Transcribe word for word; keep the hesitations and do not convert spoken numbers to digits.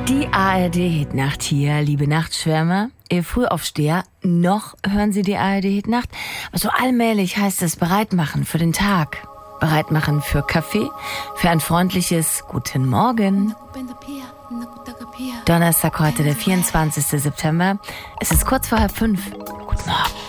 Die A R D-Hitnacht hier, liebe Nachtschwärmer. Ihr Frühaufsteher, noch hören Sie die A R D-Hitnacht. Aber so allmählich heißt es bereitmachen für den Tag. Bereitmachen für Kaffee, für ein freundliches Guten Morgen. Donnerstag heute, der vierundzwanzigster September. Es ist kurz vor halb fünf. Guten Morgen.